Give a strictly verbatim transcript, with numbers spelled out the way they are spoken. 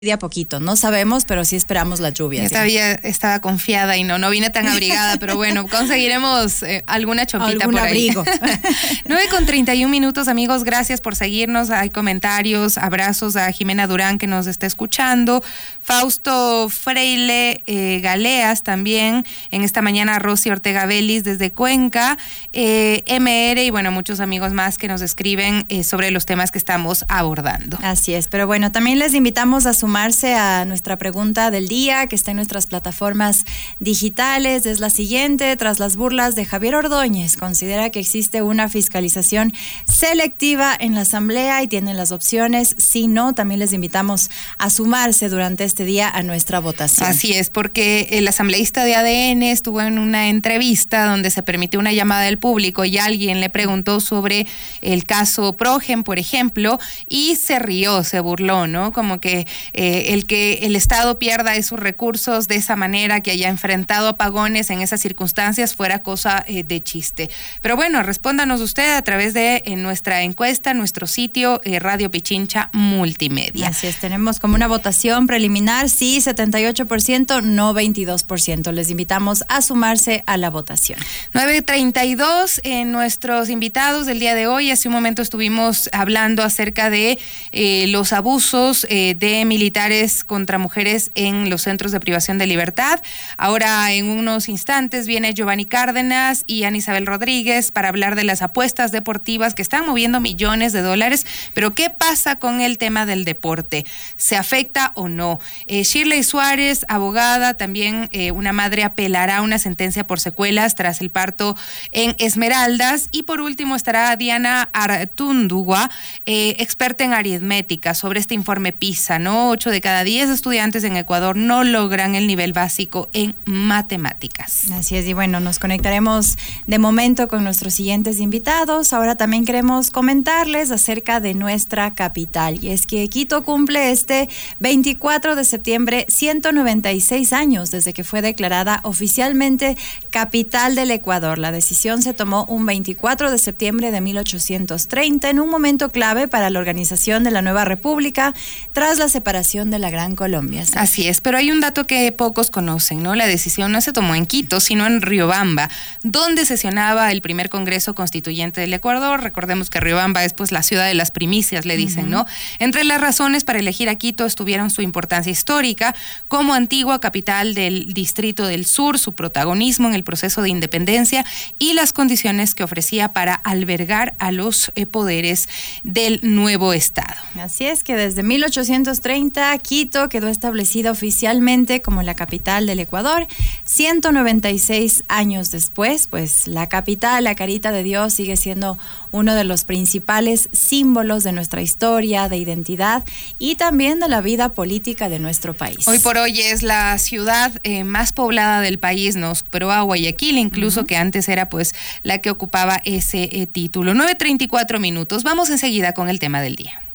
de a poquito, no sabemos, pero sí esperamos la lluvia. Yo ¿sí? todavía estaba confiada y no, no vine tan abrigada, pero bueno, conseguiremos eh, alguna chopita Algún por ahí. abrigo. nueve con treinta y un minutos, amigos, gracias por seguirnos. Hay comentarios, abrazos a Jimena Durán que nos está escuchando, Fausto Freile eh, Galeas también, en esta mañana Rosy Ortega Vélez desde Cuenca, eh, M R y bueno, muchos amigos más que nos escriben eh, sobre los temas que estamos abordando. Así es, pero bueno, también les invitamos a sumarse a nuestra pregunta del día que está en nuestras plataformas digitales. Es la siguiente: tras las burlas de Javier Ordóñez, ¿considera que existe una fiscalización selectiva en la Asamblea? Y tienen las opciones. Si no, también les invitamos a sumarse durante este día a nuestra votación. Así es, porque el asambleísta de A D N estuvo en una entrevista donde se permitió una llamada del público y alguien le preguntó sobre el caso Progen, por ejemplo, y se rió, se burló, ¿no? Como que eh, el que el Estado pierda esos recursos de esa manera, que haya enfrentado apagones en esas circunstancias, fuera cosa eh, de chiste. Pero bueno, respóndanos usted a través de eh, nuestra encuesta, nuestro sitio eh, Radio Pichincha Multimedia. Así es, tenemos como una votación preliminar, sí, setenta y ocho por ciento, no veintidós por ciento. Les invitamos a sumarse a la votación. nueve treinta y dos, en nuestros invitados del día de hoy. Hace un momento estuvimos hablando acerca de eh, los abusos eh, de militares contra mujeres en los centros de privación de libertad. Ahora, en unos instantes, viene Giovanni Cárdenas y Ana Isabel Rodríguez para hablar de las apuestas deportivas que están moviendo millones de dólares. Pero, ¿qué pasa con el tema del deporte? ¿Se afecta o no? Eh, Shirley Suárez, abogada, también eh, una madre, apelará una sentencia por secuelas tras el parto en Esmeraldas. Y por último estará Diana Artundúa, eh, experta en aritmética, sobre este informe PISA, ¿no? ocho de cada diez estudiantes en Ecuador no logran el nivel básico en matemáticas. Así es, y bueno, nos conectaremos de momento con nuestros siguientes invitados. Ahora también queremos comentarles acerca de nuestra capital, y es que Quito cumple este veinticuatro de septiembre ciento noventa y seis años desde que fue declarada oficialmente capital del Ecuador. La decisión se tomó un veinticuatro de septiembre de mil ochocientos treinta, en un momento clave para la organización de la nueva república tras la separación de la Gran Colombia. ¿Sí? Así es, pero hay un dato que pocos conocen, ¿no? La decisión no se tomó en Quito, sino en Riobamba, donde sesionaba el primer Congreso Constituyente del Ecuador. Recordemos que Riobamba es pues la ciudad de las primicias, le dicen, uh-huh. ¿no? Entre las razones para elegir a Quito estuvieron su importancia histórica como antigua capital del Distrito del Sur, su protagonismo en el proceso de independencia y las condiciones que ofrecía para albergar a los eh, poderes del nuevo Estado. Así es que desde mil ochocientos treinta Quito quedó establecida oficialmente como la capital del Ecuador. ciento noventa y seis años después, pues la capital, la Carita de Dios, sigue siendo uno de los principales símbolos de nuestra historia, de identidad y también de la vida política de nuestro país. Hoy por hoy es la ciudad eh, más poblada del país, nos superó a Guayaquil, incluso uh-huh. que antes era pues la que ocupaba ese eh, título. nueve treinta y cuatro minutos, vamos enseguida con el tema del día.